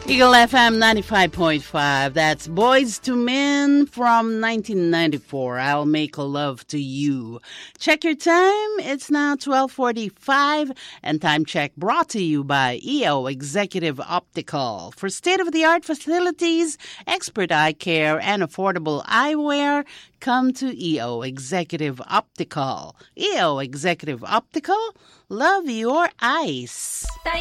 Eagle FM 95.5. That's Boys to Men from 1994. I'll Make a Love to You. Check your time. It's now 12:45. And time check brought to you by EO Executive Optical. For state-of-the-art facilities, expert eye care, and affordable eyewear, come to EO Executive Optical. EO Executive Optical. Love your eyes.